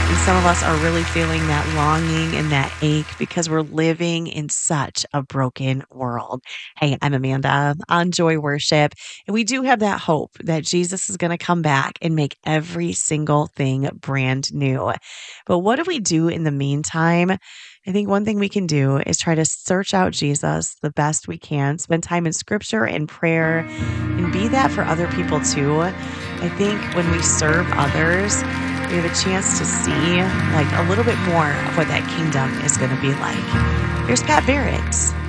And some of us are really feeling that longing and that ache because we're living in such a broken world. Hey, I'm Amanda on Joy Worship, and we do have that hope that Jesus is going to come back and make every single thing brand new. But what do we do in the meantime? I think one thing we can do is try to search out Jesus the best we can, spend time in scripture and prayer, and be that for other people too. I think when we serve others, we have a chance to see like a little bit more of what that kingdom is going to be like. Here's Pat Barrett.